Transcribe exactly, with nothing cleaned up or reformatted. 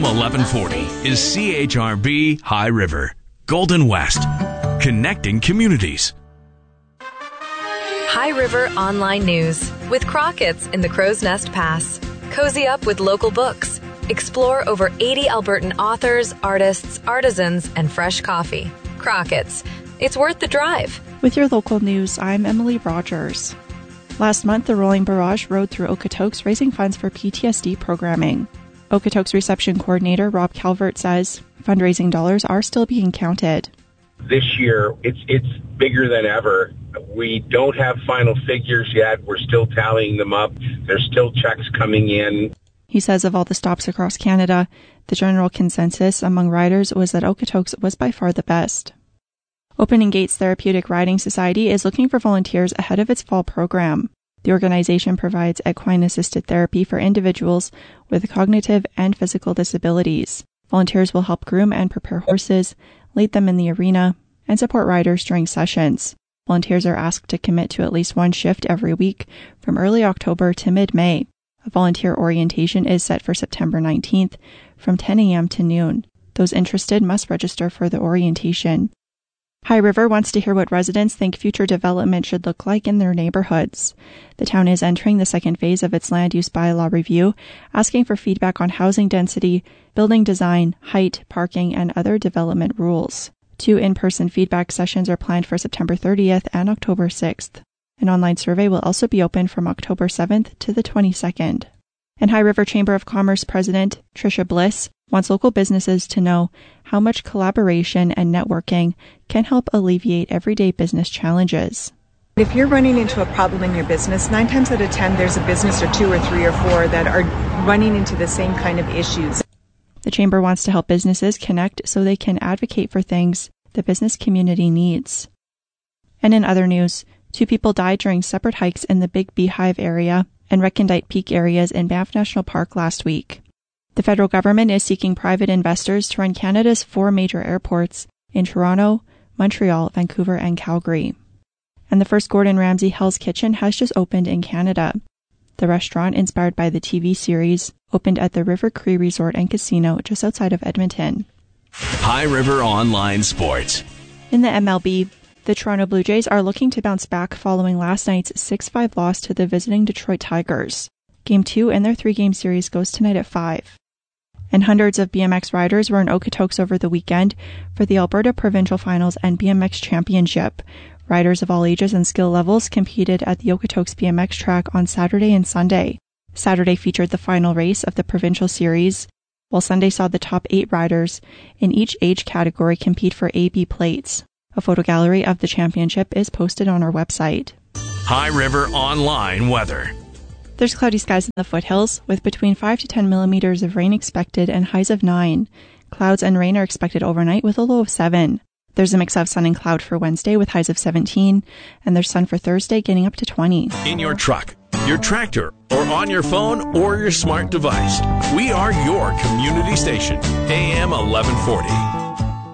eleven forty is C H R B High River, Golden West, connecting communities. High River Online News with Crockett's in the Crow's Nest Pass. Cozy up with local books. Explore over eighty Albertan authors, artists, artisans, and fresh coffee. Crockett's. It's worth the drive. With your local news, I'm Emily Rogers. Last month, the Rolling Barrage rode through Okotoks raising funds for P T S D programming. Okotoks reception coordinator Rob Calvert says fundraising dollars are still being counted. This year, it's it's bigger than ever. We don't have final figures yet. We're still tallying them up. There's still checks coming in. He says of all the stops across Canada, the general consensus among riders was that Okotoks was by far the best. Opening Gates Therapeutic Riding Society is looking for volunteers ahead of its fall program. The organization provides equine-assisted therapy for individuals with cognitive and physical disabilities. Volunteers will help groom and prepare horses, lead them in the arena, and support riders during sessions. Volunteers are asked to commit to at least one shift every week from early October to mid-May. A volunteer orientation is set for September nineteenth from ten a.m. to noon. Those interested must register for the orientation. High River wants to hear what residents think future development should look like in their neighborhoods. The town is entering the second phase of its land use bylaw review, asking for feedback on housing density, building design, height, parking, and other development rules. Two in-person feedback sessions are planned for September thirtieth and October sixth. An online survey will also be open from October seventh to the twenty-second. And High River Chamber of Commerce President Tricia Bliss wants local businesses to know how much collaboration and networking can help alleviate everyday business challenges. If you're running into a problem in your business, nine times out of ten, there's a business or two or three or four that are running into the same kind of issues. The Chamber wants to help businesses connect so they can advocate for things the business community needs. And in other news, two people died during separate hikes in the Big Beehive area and Recondite Peak areas in Banff National Park last week. The federal government is seeking private investors to run Canada's four major airports in Toronto, Montreal, Vancouver, and Calgary. And the first Gordon Ramsay Hell's Kitchen has just opened in Canada. The restaurant, inspired by the T V series, opened at the River Cree Resort and Casino just outside of Edmonton. High River Online Sports. In the M L B, the Toronto Blue Jays are looking to bounce back following last night's six five loss to the visiting Detroit Tigers. Game two in their three-game series goes tonight at five. And hundreds of B M X riders were in Okotoks over the weekend for the Alberta Provincial Finals and B M X Championship. Riders of all ages and skill levels competed at the Okotoks B M X track on Saturday and Sunday. Saturday featured the final race of the Provincial Series, while Sunday saw the top eight riders in each age category compete for A B plates. A photo gallery of the championship is posted on our website. High River Online Weather. There's cloudy skies in the foothills, with between five to ten millimeters of rain expected and highs of nine. Clouds and rain are expected overnight with a low of seven. There's a mix of sun and cloud for Wednesday with highs of seventeen, and there's sun for Thursday getting up to twenty. In your truck, your tractor, or on your phone or your smart device, we are your community station, A M eleven forty.